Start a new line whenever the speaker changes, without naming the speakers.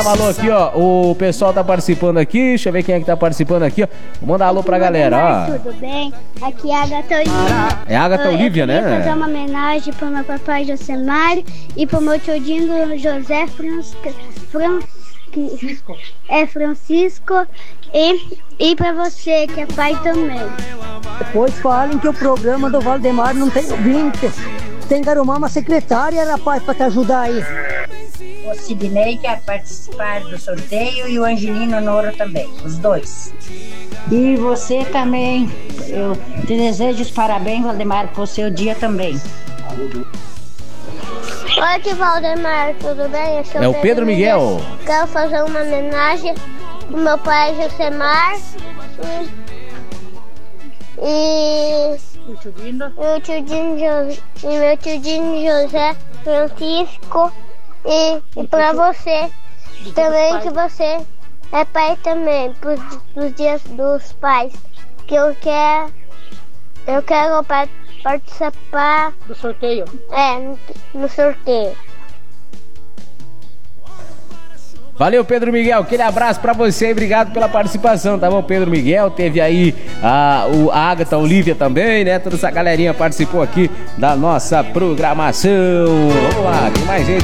mandar um alô aqui, ó. O pessoal tá participando aqui. Deixa eu ver quem é que tá participando aqui, ó. Vou mandar um alô pra galera, ó.
Tudo bem? Aqui é a Agatha Olívia.
É a Agatha Olívia, né?
Eu queria fazer uma homenagem pro meu papai Josemário e pro meu tio Dindo José Francisco e pra você, que é pai também.
Depois falem que o programa do Valdemar não tem ouvinte. Tem que arrumar uma secretária, rapaz, pra te ajudar aí.
O Sidney quer participar do sorteio e o Angelino Noro também, os dois. E você também, eu te desejo os parabéns, Valdemar, pro seu dia também.
Oi, que Valdemar, tudo bem? Eu sou
É o Pedro Miguel.
Quero fazer uma homenagem pro meu pai Josemar e meu tio Dindo José Francisco e pra você também, que você é pai também, pros dias dos pais, que eu quero participar
Do sorteio.
no sorteio.
Valeu, Pedro Miguel. Aquele abraço pra você e obrigado pela participação, tá bom, Pedro Miguel? Teve aí a Agatha Olívia também, né? Toda essa galerinha participou aqui da nossa programação. Vamos lá, tem mais gente.